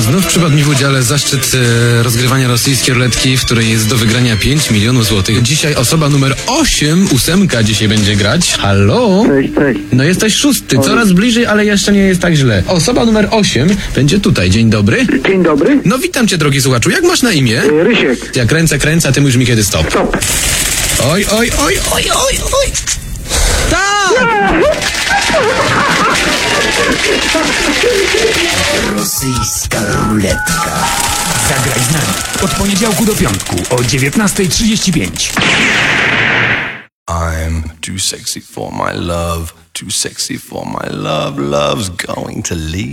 Znów przypadł mi w udziale zaszczyt rozgrywania rosyjskiej ruletki, w której jest do wygrania 5 milionów złotych. Dzisiaj osoba numer 8, 8 dzisiaj będzie grać. Halo? Cześć. No jesteś 6, coraz bliżej, ale jeszcze nie jest tak źle. Osoba numer 8 będzie tutaj. Dzień dobry. Dzień dobry. No witam cię, drogi słuchaczu. Jak masz na imię? Rysiek. Ja kręcę, a ty mówisz mi kiedy stop. Stop. Oj. Tak! Rosyjska ruletka. Zagraj z nami od poniedziałku do piątku o 19:35. I'm too sexy for my love, too sexy for my love, love's going to leave.